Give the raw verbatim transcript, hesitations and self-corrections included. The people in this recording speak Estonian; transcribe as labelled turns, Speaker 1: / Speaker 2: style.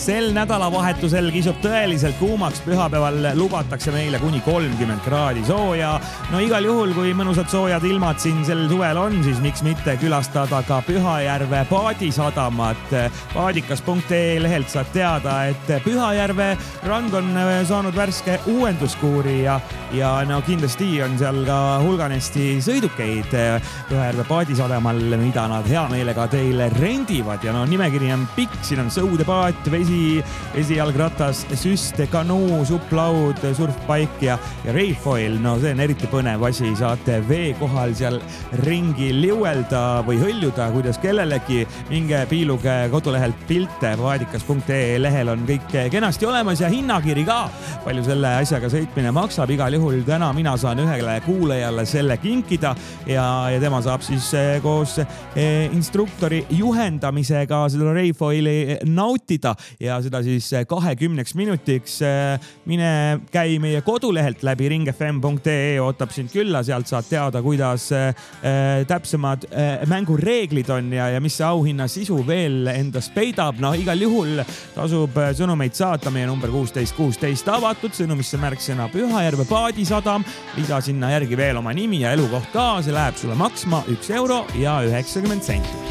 Speaker 1: sel nädalavahetusel kisub tõeliselt kuumaks, pühapäeval lubatakse meile kuni kolmkümmend kraadi sooja. No igal juhul, kui mõnusad soojad ilmad siin sel suvel on, siis miks mitte külastada ka Pühajärve paadisadamat. paadikas punkt ee lehelt saad teada, et Pühajärve rand on saanud värske uuenduskuuri ja, ja no kindlasti on seal ka hulganesti sõidukeid Pühajärve paadisadamal, mida nad hea meelega teile rendivad ja no nimekiri on pikk, siin on sõudepaat, vesi, vesijalgratas, süst, kanuu, supplaud, surfpaik ja, ja Rayfoil. No see on eriti põnev asi, saate vee kohal seal ringi liuelda või hõljuda, kuidas kellelegi. Minge piiluge kodulehelt pilte, paadikas punkt ee lehel on kõik kenasti olemas ja hinnakiri ka. Palju selle asjaga sõitmine maksab, igal juhul täna mina saan ühele kuulajale selle kinkida ja, ja tema saab siis koos instruktori juhendamisega seda Rayfoili nautida ja seda siis kahekümneks minutiks. Mine käi meie kodulehelt läbi ring f m punkt ee, ootab sind külla, sealt saad teada, kuidas täpsemad mängureeglid on ja, ja mis see auhinna sisu veel endas peidab. No igal juhul tasub sõnumeid saata, meie number kuusteist kuusteist avatud, sõnumisse märksõna Pühajärve paadisadam, lisa sinna järgi veel oma nimi ja elukoht ka, see läheb sulle maksma üks euro ja üheksakümmend senti.